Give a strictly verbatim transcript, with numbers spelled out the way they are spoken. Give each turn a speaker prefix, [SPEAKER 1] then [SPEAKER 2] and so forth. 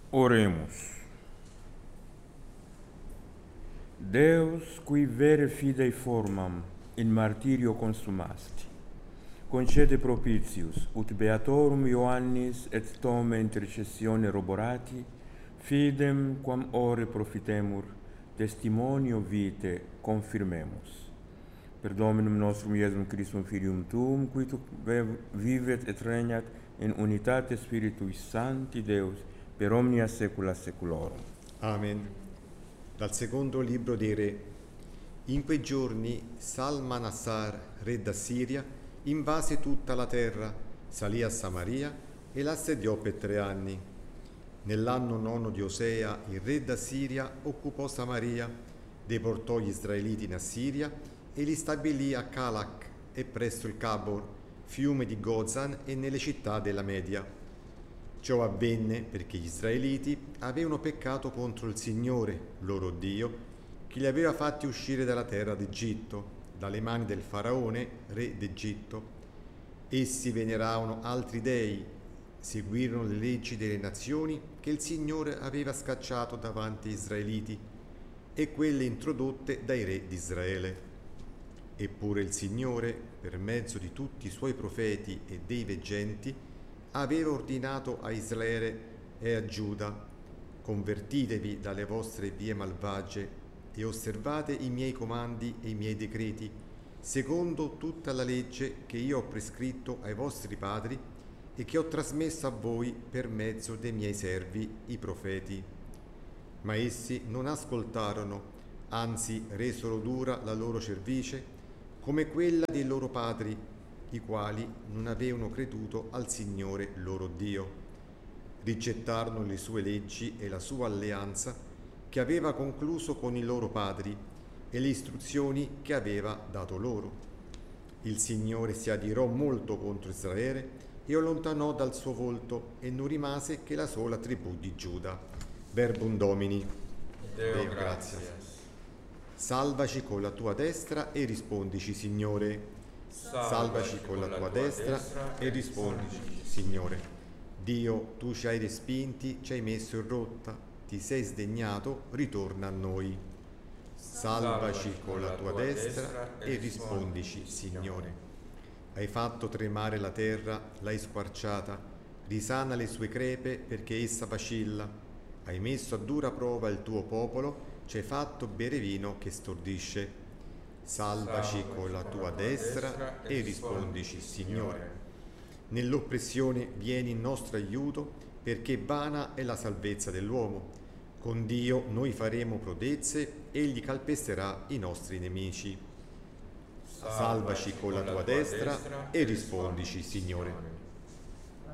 [SPEAKER 1] Oremus. Deus, qui vere fidei formam in martirio consumasti, concede propitius, ut beatorum Ioannis et tome intercessione roborati, fidem quam ore profitemur, testimonio vitae confirmemus. Per Dominum nostrum Iesum Christum Filium Tuum, qui tu vivet et regnat in unitate Spiritui Sancti Deus, per omnia saecula saeculorum.
[SPEAKER 2] Amen. Dal secondo libro dei Re. In quei giorni Salmanassar, re d'Assiria, invase tutta la terra, salì a Samaria e l'assediò per tre anni. Nell'anno nono di Osea, il re d'Assiria occupò Samaria, deportò gli israeliti in Assiria e li stabilì a Calach e presso il Cabor, fiume di Gozan, e nelle città della Media. Ciò avvenne perché gli israeliti avevano peccato contro il Signore, loro Dio, che li aveva fatti uscire dalla terra d'Egitto, dalle mani del faraone, re d'Egitto. Essi veneravano altri dei, seguirono le leggi delle nazioni che il Signore aveva scacciato davanti agli israeliti e quelle introdotte dai re d'Israele. Eppure il Signore, per mezzo di tutti i suoi profeti e dei veggenti, aveva ordinato a Israele e a Giuda: convertitevi dalle vostre vie malvagie e osservate i miei comandi e i miei decreti, secondo tutta la legge che io ho prescritto ai vostri padri e che ho trasmesso a voi per mezzo dei miei servi, i profeti. Ma essi non ascoltarono, anzi resero dura la loro cervice, come quella dei loro padri, i quali non avevano creduto al Signore loro Dio. Rigettarono le sue leggi e la sua alleanza che aveva concluso con i loro padri e le istruzioni che aveva dato loro. Il Signore si adirò molto contro Israele e allontanò dal suo volto, e non rimase che la sola tribù di Giuda. Verbum Domini.
[SPEAKER 1] Deo,
[SPEAKER 2] Deo gratias. Salvaci con la tua destra e rispondici, Signore. Salvaci con la tua destra e rispondici, Signore. Dio, tu ci hai respinti, ci hai messo in rotta, ti sei sdegnato, ritorna a noi. Salvaci con la tua destra e rispondici, Signore. Hai fatto tremare la terra, l'hai squarciata, risana le sue crepe perché essa vacilla. Hai messo a dura prova il tuo popolo, ci hai fatto bere vino che stordisce. Salvaci con la tua destra e rispondici, Signore. Nell'oppressione vieni in nostro aiuto, perché vana è la salvezza dell'uomo. Con Dio noi faremo prodezze, egli calpesterà i nostri nemici. Salvaci con la tua destra e rispondici, Signore.